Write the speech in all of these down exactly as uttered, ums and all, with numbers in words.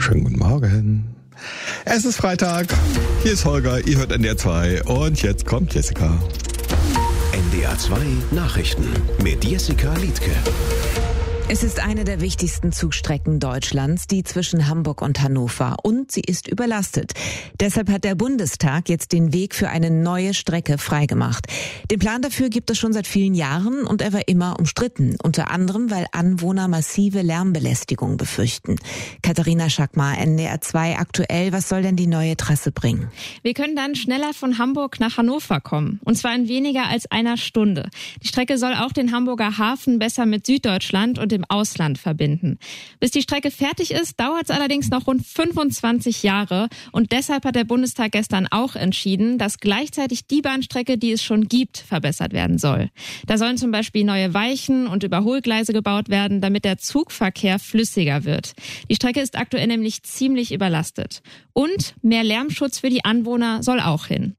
Schönen guten Morgen. Es ist Freitag. Hier ist Holger, ihr hört N D R zwei und jetzt kommt Jessica. N D R zwei Nachrichten mit Jessica Liedtke. Es ist eine der wichtigsten Zugstrecken Deutschlands, die zwischen Hamburg und Hannover, und sie ist überlastet. Deshalb hat der Bundestag jetzt den Weg für eine neue Strecke freigemacht. Den Plan dafür gibt es schon seit vielen Jahren und er war immer umstritten, unter anderem, weil Anwohner massive Lärmbelästigung befürchten. Katharina Schackmar, N D R zwei aktuell, was soll denn die neue Trasse bringen? Wir können dann schneller von Hamburg nach Hannover kommen, und zwar in weniger als einer Stunde. Die Strecke soll auch den Hamburger Hafen besser mit Süddeutschland und dem Ausland verbinden. Bis die Strecke fertig ist, dauert es allerdings noch rund fünfundzwanzig Jahre, und deshalb hat der Bundestag gestern auch entschieden, dass gleichzeitig die Bahnstrecke, die es schon gibt, verbessert werden soll. Da sollen zum Beispiel neue Weichen und Überholgleise gebaut werden, damit der Zugverkehr flüssiger wird. Die Strecke ist aktuell nämlich ziemlich überlastet. Und mehr Lärmschutz für die Anwohner soll auch hin.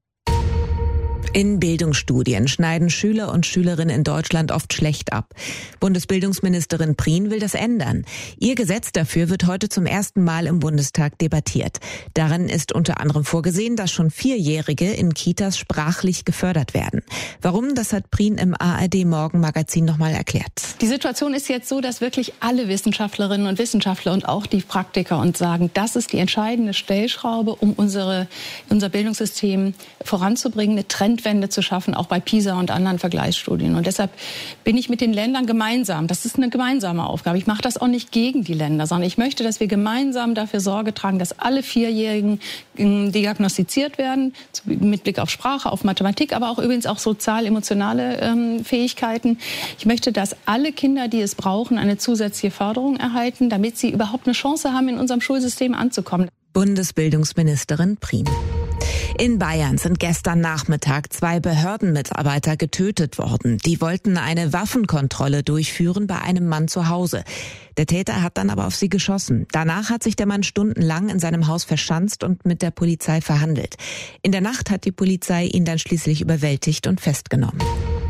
In Bildungsstudien schneiden Schüler und Schülerinnen in Deutschland oft schlecht ab. Bundesbildungsministerin Prien will das ändern. Ihr Gesetz dafür wird heute zum ersten Mal im Bundestag debattiert. Darin ist unter anderem vorgesehen, dass schon Vierjährige in Kitas sprachlich gefördert werden. Warum, das hat Prien im A R D-Morgenmagazin nochmal erklärt. Die Situation ist jetzt so, dass wirklich alle Wissenschaftlerinnen und Wissenschaftler und auch die Praktiker uns sagen, das ist die entscheidende Stellschraube, um unsere, unser Bildungssystem voranzubringen, eine Trendwende zu schaffen, auch bei PISA und anderen Vergleichsstudien. Und deshalb bin ich mit den Ländern gemeinsam. Das ist eine gemeinsame Aufgabe. Ich mache das auch nicht gegen die Länder, sondern ich möchte, dass wir gemeinsam dafür Sorge tragen, dass alle Vierjährigen diagnostiziert werden, mit Blick auf Sprache, auf Mathematik, aber auch übrigens auch sozial-emotionale ähm, Fähigkeiten. Ich möchte, dass alle Kinder, die es brauchen, eine zusätzliche Förderung erhalten, damit sie überhaupt eine Chance haben, in unserem Schulsystem anzukommen. Bundesbildungsministerin Prien. In Bayern sind gestern Nachmittag zwei Behördenmitarbeiter getötet worden. Die wollten eine Waffenkontrolle durchführen bei einem Mann zu Hause. Der Täter hat dann aber auf sie geschossen. Danach hat sich der Mann stundenlang in seinem Haus verschanzt und mit der Polizei verhandelt. In der Nacht hat die Polizei ihn dann schließlich überwältigt und festgenommen.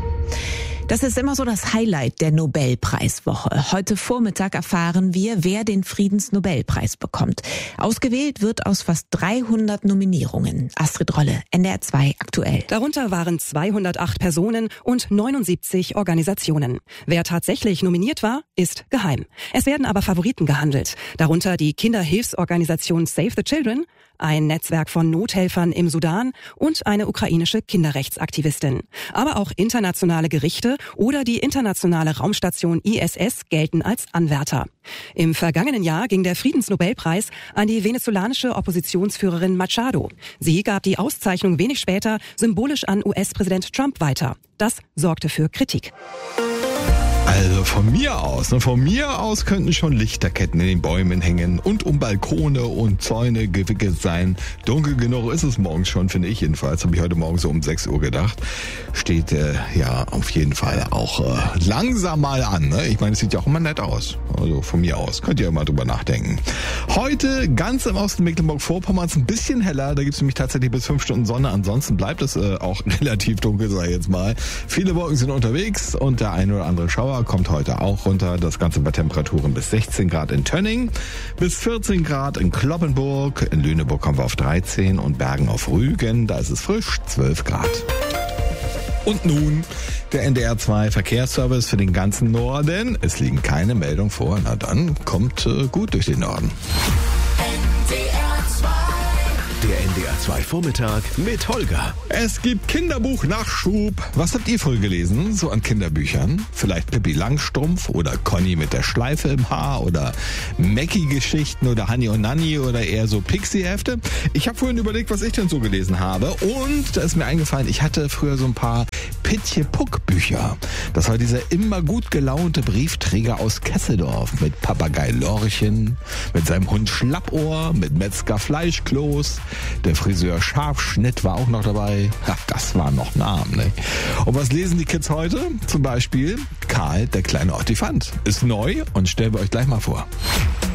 Das ist immer so das Highlight der Nobelpreiswoche. Heute Vormittag erfahren wir, wer den Friedensnobelpreis bekommt. Ausgewählt wird aus fast dreihundert Nominierungen. Astrid Rolle, N D R zwei aktuell. Darunter waren zweihundertacht Personen und neunundsiebzig Organisationen. Wer tatsächlich nominiert war, ist geheim. Es werden aber Favoriten gehandelt. Darunter die Kinderhilfsorganisation Save the Children, ein Netzwerk von Nothelfern im Sudan und eine ukrainische Kinderrechtsaktivistin. Aber auch internationale Gerichte oder die internationale Raumstation I S S gelten als Anwärter. Im vergangenen Jahr ging der Friedensnobelpreis an die venezolanische Oppositionsführerin Machado. Sie gab die Auszeichnung wenig später symbolisch an U S-Präsident Trump weiter. Das sorgte für Kritik. Also von mir aus, ne, von mir aus könnten schon Lichterketten in den Bäumen hängen und um Balkone und Zäune gewickelt sein. Dunkel genug ist es morgens schon, finde ich jedenfalls. Habe ich heute Morgen so um sechs Uhr gedacht. Steht äh, ja auf jeden Fall auch äh, langsam mal an. Ne? Ich meine, es sieht ja auch immer nett aus. Also von mir aus. Könnt ihr ja mal drüber nachdenken. Heute ganz im Osten Mecklenburg-Vorpommerns ein bisschen heller. Da gibt es nämlich tatsächlich bis fünf Stunden Sonne. Ansonsten bleibt es äh, auch relativ dunkel, sag ich jetzt mal. Viele Wolken sind unterwegs und der ein oder andere Schauer kommt heute auch runter. Das Ganze bei Temperaturen bis sechzehn Grad in Tönning, bis vierzehn Grad in Cloppenburg. In Lüneburg kommen wir auf dreizehn und Bergen auf Rügen. Da ist es frisch, zwölf Grad. Und nun der N D R zwei Verkehrsservice für den ganzen Norden. Es liegen keine Meldungen vor. Na dann, kommt äh, gut durch den Norden. Der N D R zwei Vormittag mit Holger. Es gibt Kinderbuch-Nachschub. Was habt ihr voll gelesen, so an Kinderbüchern? Vielleicht Pippi Langstrumpf oder Conny mit der Schleife im Haar oder Mackie-Geschichten oder Hanni und Nanni oder eher so Pixie-Hefte? Ich habe vorhin überlegt, was ich denn so gelesen habe, und da ist mir eingefallen, ich hatte früher so ein paar Pitje-Puck-Bücher. Das war dieser immer gut gelaunte Briefträger aus Kesseldorf mit Papagei Lorchen, mit seinem Hund Schlappohr, mit Metzger Fleischkloß. Der Friseur Scharfschnitt war auch noch dabei. Ja, das waren noch Namen, ne? Und was lesen die Kids heute? Zum Beispiel Karl, der kleine Ottifant. Ist neu und stellen wir euch gleich mal vor.